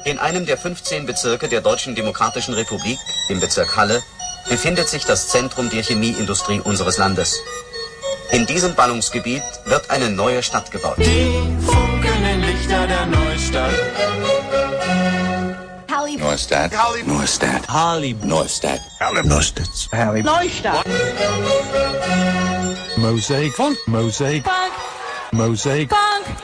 In einem der 15 Bezirke der Deutschen Demokratischen Republik, im Bezirk Halle, befindet sich das Zentrum der Chemieindustrie unseres Landes. In diesem Ballungsgebiet wird eine neue Stadt gebaut. Die funkelnden Lichter der Neustadt. Neustadt. Neustadt. Harley. Neustadt. Neustadt. Harley. Neustadt. Mosaic. Funk. Mosaic. Funk. Mosaic. Funk.